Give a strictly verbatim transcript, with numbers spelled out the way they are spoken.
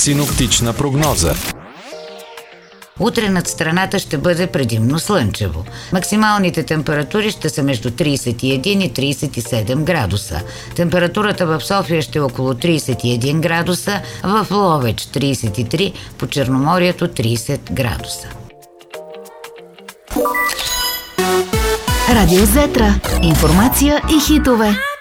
Синоптична прогноза. Утре над страната ще бъде предимно слънчево. Максималните температури ще са между трийсет и един и трийсет и седем градуса. Температурата в София ще е около трийсет и един градуса, в Ловеч трийсет и три, по Черноморието трийсет градуса. Радио Зетра. Информация и хитове.